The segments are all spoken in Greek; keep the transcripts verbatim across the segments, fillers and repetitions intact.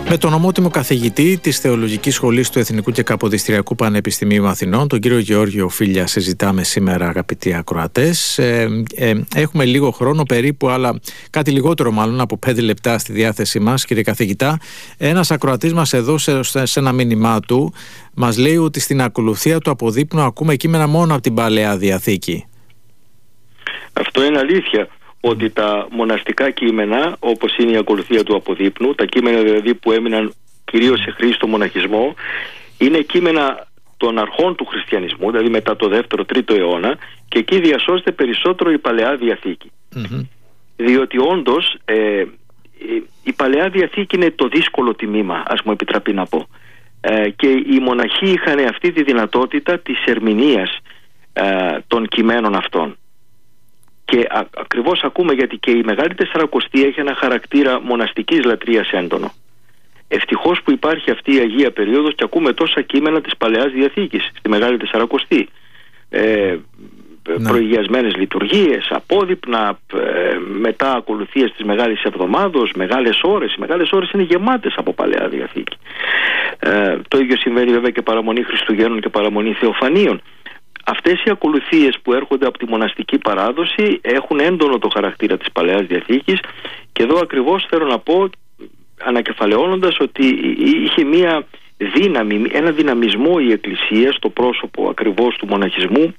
Με τον ομότιμο καθηγητή της Θεολογικής Σχολής του Εθνικού και Καποδιστριακού Πανεπιστημίου Αθηνών, τον κύριο Γεώργιο Φίλια, συζητάμε σήμερα, αγαπητοί ακροατές. Ε, ε, έχουμε λίγο χρόνο, περίπου, αλλά κάτι λιγότερο μάλλον από πέντε λεπτά στη διάθεσή μας, κύριε καθηγητά. Ένας ακροατής μας εδώ σε, σε ένα μήνυμά του μας λέει ότι στην ακολουθία του Αποδείπνου ακούμε κείμενα μόνο από την Παλαιά Διαθήκη. Αυτό είναι αλήθεια. Ότι τα μοναστικά κείμενα, όπως είναι η ακολουθία του Αποδείπνου, τα κείμενα δηλαδή που έμειναν κυρίως σε χρήση στο μοναχισμό, είναι κείμενα των αρχών του χριστιανισμού, δηλαδή μετά το δεύτερο τρίτο αιώνα, και εκεί διασώζεται περισσότερο η Παλαιά Διαθήκη. Mm-hmm. Διότι όντως ε, η Παλαιά Διαθήκη είναι το δύσκολο τμήμα, ας μου επιτραπεί να πω. Ε, και οι μοναχοί είχαν αυτή τη δυνατότητα της ερμηνείας ε, των κειμένων αυτών. Και α, ακριβώς ακούμε, γιατί και η Μεγάλη Τεσσαρακοστή έχει ένα χαρακτήρα μοναστικής λατρείας έντονο. Ευτυχώς που υπάρχει αυτή η Αγία Περίοδος και ακούμε τόσα κείμενα της Παλαιάς Διαθήκης στη Μεγάλη Τεσσαρακοστή. Ε, ναι. Προηγιασμένες λειτουργίες, απόδειπνα, ε, μετά ακολουθίες της Μεγάλης Εβδομάδος, μεγάλες ώρες. Οι μεγάλες ώρες είναι γεμάτες από Παλαιά Διαθήκη. Ε, το ίδιο συμβαίνει βέβαια και παραμονή Χριστουγέννων και παραμονή Θεοφανίων. Αυτές οι ακολουθίες που έρχονται από τη μοναστική παράδοση έχουν έντονο το χαρακτήρα της Παλαιάς Διαθήκης, και εδώ ακριβώς θέλω να πω, ανακεφαλαιώνοντας, ότι είχε μία δύναμη, ένα δυναμισμό η Εκκλησία στο πρόσωπο ακριβώς του μοναχισμού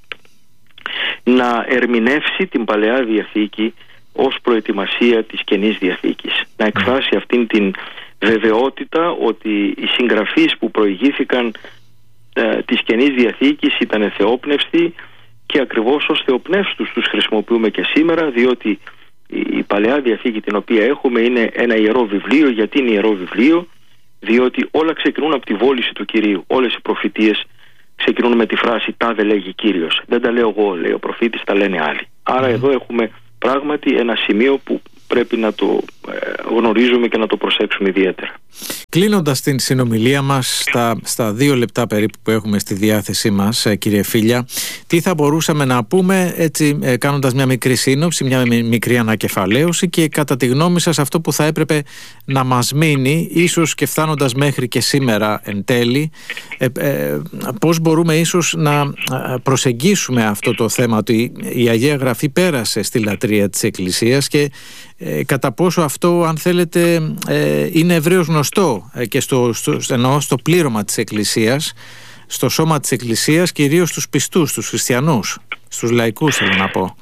να ερμηνεύσει την Παλαιά Διαθήκη ως προετοιμασία της Καινής Διαθήκης, να εκφράσει αυτήν την βεβαιότητα ότι οι συγγραφείς που προηγήθηκαν της Καινής Διαθήκης ήταν θεόπνευστοι, και ακριβώς ως θεοπνεύστους τους χρησιμοποιούμε και σήμερα, διότι η Παλαιά Διαθήκη την οποία έχουμε είναι ένα ιερό βιβλίο. Γιατί είναι ιερό βιβλίο? Διότι όλα ξεκινούν από τη βόληση του Κυρίου. Όλες οι προφητείες ξεκινούν με τη φράση «Τάδε λέγει Κύριος». Δεν τα λέω εγώ, λέει ο προφήτης, τα λένε άλλοι. Άρα mm. εδώ έχουμε πράγματι ένα σημείο που πρέπει να το γνωρίζουμε και να το προσέξουμε ιδιαίτερα. Κλείνοντας την συνομιλία μας στα, στα δύο λεπτά περίπου που έχουμε στη διάθεσή μας, κύριε Φίλια, τι θα μπορούσαμε να πούμε, έτσι κάνοντας μια μικρή σύνοψη, μια μικρή ανακεφαλαίωση, και κατά τη γνώμη σας αυτό που θα έπρεπε να μας μείνει, ίσως και φτάνοντας μέχρι και σήμερα εν τέλει, ε, ε, πώς μπορούμε ίσως να προσεγγίσουμε αυτό το θέμα, ότι η Αγία Γραφή πέρασε στη λατρεία της Εκκλησίας, και Ε, κατά πόσο αυτό, αν θέλετε, ε, είναι ευρέως γνωστό ε, και στο, στο, εννοώ στο πλήρωμα της Εκκλησίας, στο σώμα της Εκκλησίας, κυρίως στους πιστούς, στους χριστιανούς, στους λαϊκούς, θέλω να πω.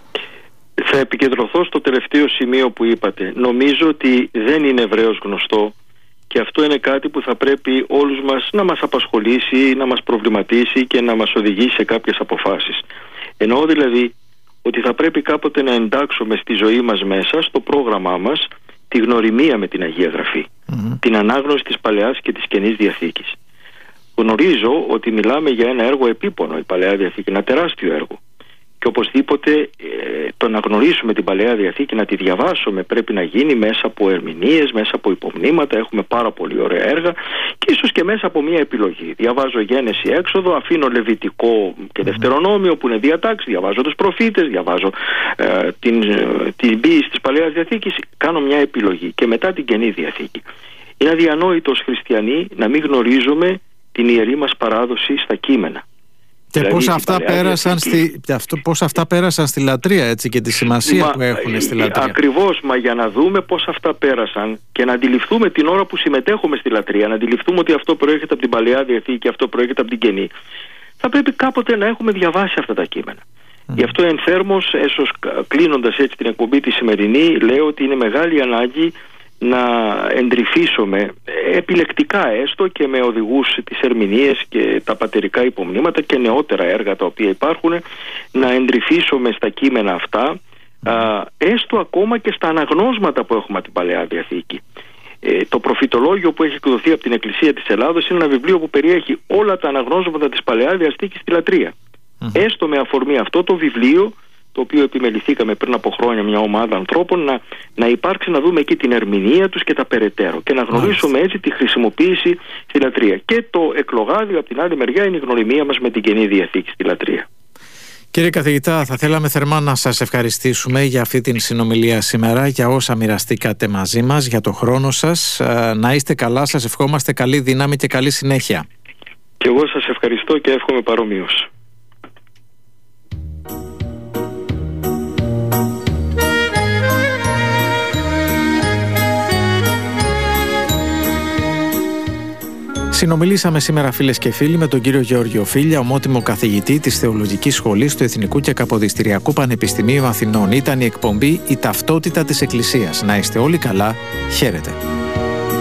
Θα επικεντρωθώ στο τελευταίο σημείο που είπατε. Νομίζω ότι δεν είναι ευρέως γνωστό, και αυτό είναι κάτι που θα πρέπει όλους μας να μας απασχολήσει, να μας προβληματίσει και να μας οδηγήσει σε κάποιες αποφάσεις. Εννοώ δηλαδή ότι θα πρέπει κάποτε να εντάξουμε στη ζωή μας μέσα, στο πρόγραμμά μας, τη γνωριμία με την Αγία Γραφή, mm-hmm. την ανάγνωση της Παλαιάς και της Καινής Διαθήκης. Γνωρίζω ότι μιλάμε για ένα έργο επίπονο, η Παλαιά Διαθήκη, ένα τεράστιο έργο. Και οπωσδήποτε ε, το να γνωρίσουμε την Παλαιά Διαθήκη, να τη διαβάσουμε, πρέπει να γίνει μέσα από ερμηνείες, μέσα από υπομνήματα. Έχουμε πάρα πολύ ωραία έργα, και ίσως και μέσα από μια επιλογή. Διαβάζω Γένεση, Έξοδο, αφήνω Λεβιτικό και Δευτερονόμιο που είναι διατάξεις, διαβάζω τους προφήτες, διαβάζω ε, την, την ποίηση της Παλαιάς Διαθήκης, κάνω μια επιλογή, και μετά την Καινή Διαθήκη. Είναι αδιανόητο ως χριστιανοί να μην γνωρίζουμε την ιερή μας παράδοση στα κείμενα. Και δηλαδή, πώς αυτά, πέρασαν στη, αυτό, πώς αυτά πέρασαν στη λατρεία, έτσι, και τη σημασία μα, που έχουν στη λατρεία. Ακριβώς, μα για να δούμε πώς αυτά πέρασαν και να αντιληφθούμε την ώρα που συμμετέχουμε στη λατρεία, να αντιληφθούμε ότι αυτό προέρχεται από την Παλαιά Διαθήκη και αυτό προέρχεται από την Καινή, θα πρέπει κάποτε να έχουμε διαβάσει αυτά τα κείμενα. Mm. Γι' αυτό εν θέρμος, έσως κλείνοντας έτσι την εκπομπή τη σημερινή, λέω ότι είναι μεγάλη ανάγκη να εντρυφήσουμε επιλεκτικά, έστω και με οδηγούς τις ερμηνείες και τα πατερικά υπομνήματα και νεότερα έργα τα οποία υπάρχουν, να εντρυφήσουμε στα κείμενα αυτά, α, έστω ακόμα και στα αναγνώσματα που έχουμε από την Παλαιά Διαθήκη. Ε, το προφητολόγιο που έχει εκδοθεί από την Εκκλησία της Ελλάδος είναι ένα βιβλίο που περιέχει όλα τα αναγνώσματα της Παλαιάς Διαθήκης στη λατρεία. Mm-hmm. Έστω με αφορμή αυτό το βιβλίο, το οποίο επιμεληθήκαμε πριν από χρόνια μια ομάδα ανθρώπων, να, να υπάρξει, να δούμε εκεί την ερμηνεία τους και τα περαιτέρω, και να γνωρίσουμε έτσι τη χρησιμοποίηση στη λατρεία. Και το εκλογάδιο από την άλλη μεριά είναι η γνωριμία μας με την Καινή Διαθήκη στη λατρεία. Κύριε καθηγητά, θα θέλαμε θερμά να σας ευχαριστήσουμε για αυτή την συνομιλία σήμερα, για όσα μοιραστήκατε μαζί μας, για το χρόνο σας. Να είστε καλά, σας ευχόμαστε καλή δύναμη και καλή συνέχεια. Και εγώ σας ευχαριστώ και εύχομαι παρομοίως. Συνομιλήσαμε σήμερα, φίλες και φίλοι, με τον κύριο Γεώργιο Φίλια, ομότιμο καθηγητή της Θεολογικής Σχολής του Εθνικού και Καποδιστριακού Πανεπιστημίου Αθηνών. Ήταν η εκπομπή «Η Ταυτότητα της Εκκλησίας». Να είστε όλοι καλά. Χαίρετε.